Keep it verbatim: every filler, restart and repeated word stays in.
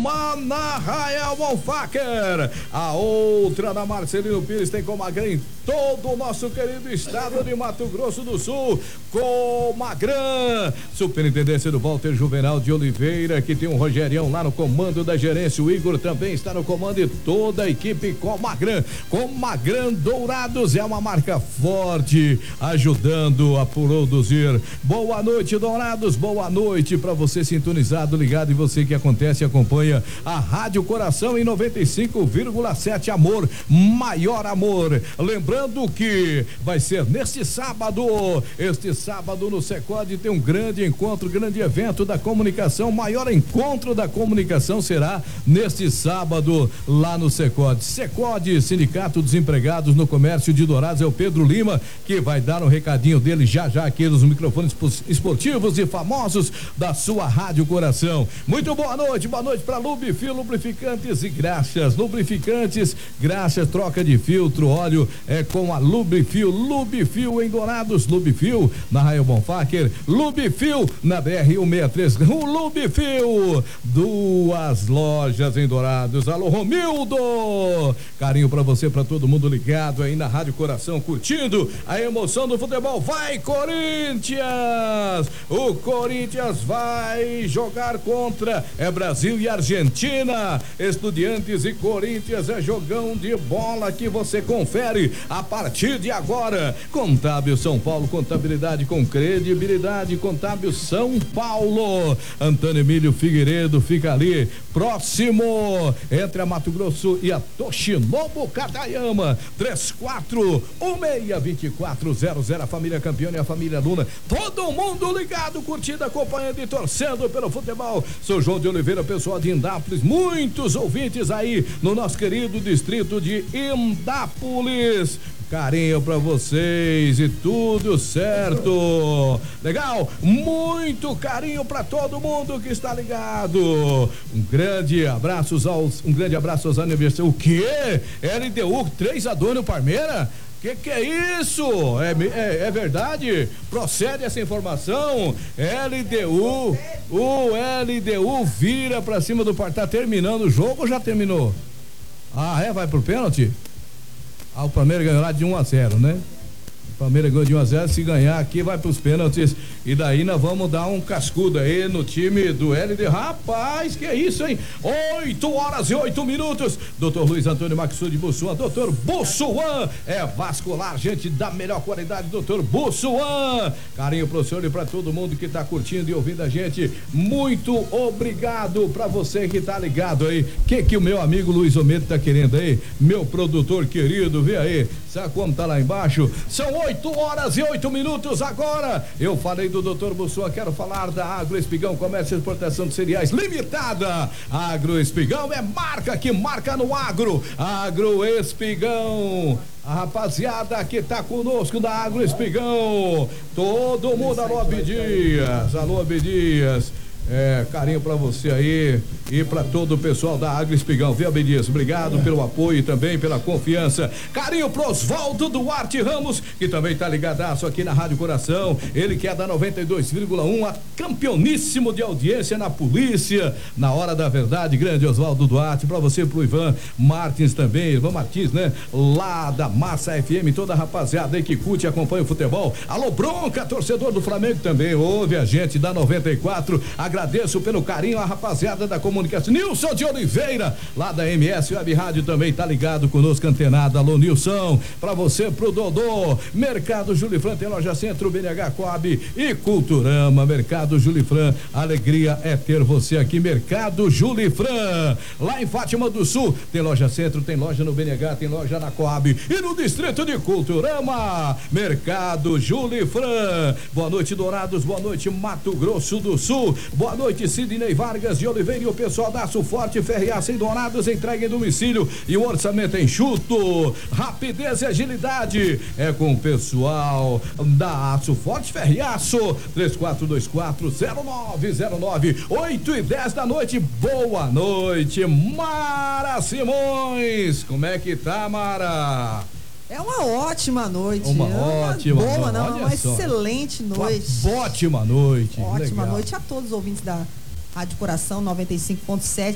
uma na Rael Bonfacker, a outra na Marcelino Pires, tem Comagran em todo o nosso querido estado de Mato Grosso do Sul. Comagran, Superintendência do Walter Juvenal de Oliveira, que tem um Rogerião lá no comando da gerência, o Igor também está no comando e toda a equipe Comagran. Comagran Dourados é uma marca forte, ajudando a produzir. Boa noite, Dourados, boa noite para você sintonizado, ligado, e você que acontece e acompanha a Rádio Coração em noventa e cinco vírgula sete, amor, maior amor. Lembrando que vai ser neste sábado, este sábado no Secode tem um grande encontro, grande evento da comunicação, maior encontro da comunicação será neste sábado lá no Secode. Secode, Sindicato dos Empregados no Comércio de Dourados, é o Pedro Lima que vai dar um recadinho dele já já aqui nos microfones esportivos e famosos da sua Rádio Coração. Muito boa noite, boa noite para Lubifil, lubrificantes e graxas, lubrificantes, graxas, troca de filtro, óleo é com a Lubifil, Lubifil em Dourados, Lubifil na Raio Bonfacker, Lubifil na B R cento e sessenta e três, o Lubifil, duas lojas em Dourados. Alô, Romildo, carinho para você, para todo mundo ligado aí na Rádio Coração, curtindo a emoção do futebol. Vai, Corinthians! O Corinthians vai jogar contra é Brasil e Argentina. Estudiantes e Corinthians é jogão de bola que você confere a partir de agora. Contábil São Paulo, contabilidade com credibilidade. Contábil São Paulo. Antônio Emílio Figueiredo fica ali próximo entre a Mato Grosso e a Toshinobu Katayama. três quatro um seis, dois quatro zero zero. A família campeã e a família Luna, todo mundo ligado, curtindo, acompanhando e torcendo pelo futebol. Sou João de Oliveira, pessoal de Indápolis, muitos ouvintes aí no nosso querido distrito de Indápolis. Carinho pra vocês e tudo certo. Legal? Muito carinho pra todo mundo que está ligado. Um grande abraço aos, um grande abraço aos aniversários. O quê? L D U três a dois no Parmeira? Que que é isso? É, é, é verdade? Procede essa informação? L D U, o L D U vira pra cima do Parmeira. Tá terminando o jogo ou já terminou? Ah, é? Vai pro pênalti? Ah, o Palmeiras ganhou lá de um a zero, né? O Palmeiras ganhou de um a zero, se ganhar aqui vai pros pênaltis e daí nós vamos dar um cascudo aí no time do L D. Rapaz, que é isso, hein? oito horas e oito minutos. Doutor Luiz Antônio Maxud Bussuan, doutor Bussuan, é vascular, gente da melhor qualidade, doutor Bussuan. Carinho pro senhor e pra todo mundo que tá curtindo e ouvindo a gente. Muito obrigado pra você que tá ligado aí. Que que o meu amigo Luiz Omedo tá querendo aí? Meu produtor querido, vê aí. Sabe como tá lá embaixo? São oito horas e oito minutos agora. Eu falei do doutor Bussuan, quero falar da Agro Espigão, comércio e exportação de cereais limitada. Agro Espigão é marca que marca no agro. Agro Espigão. A rapaziada que tá conosco da Agro Espigão. Todo mundo, alô Abdias, alô Abdias. É, carinho pra você aí e pra todo o pessoal da Agro Espigão, viu, Abdias? Obrigado pelo apoio e também pela confiança. Carinho pro Osvaldo Duarte Ramos, que também tá ligadaço aqui na Rádio Coração. Ele que é da noventa e dois vírgula um, a campeoníssimo de audiência na polícia, na hora da verdade. Grande Osvaldo Duarte, pra você, pro Ivan Martins também, Ivan Martins, né? Lá da Massa F M, toda a rapaziada aí que curte e acompanha o futebol. Alô, Bronca, torcedor do Flamengo também, ouve a gente da noventa e quatro. Agradeço pelo carinho a rapaziada da comunicação. Nilson de Oliveira, lá da M S Web Rádio, também tá ligado conosco, antenado. Alô, Nilson, pra você, pro Dodô. Mercado Julifran, tem loja Centro, B N H, Coab e Culturama. Mercado Julifran, alegria é ter você aqui. Mercado Julifran, lá em Fátima do Sul, tem loja Centro, tem loja no B N H, tem loja na Coab e no distrito de Culturama. Mercado Julifran. Boa noite, Dourados, boa noite, Mato Grosso do Sul. Boa noite, Sidney Vargas de Oliveira e o pessoal da Aço Forte Ferreaça em Dourados, entrega em domicílio e o orçamento enxuto. Rapidez e agilidade é com o pessoal da Aço Forte Ferreaço. três quatro dois quatro zero nove zero nove, oito e dez da noite. Boa noite, Mara Simões. Como é que tá, Mara? É uma ótima noite. Uma ótima noite. Boa, não, Olha uma só. excelente noite. Uma ótima noite. Ótima Legal. noite a todos os ouvintes da Rádio Coração noventa e cinco ponto sete.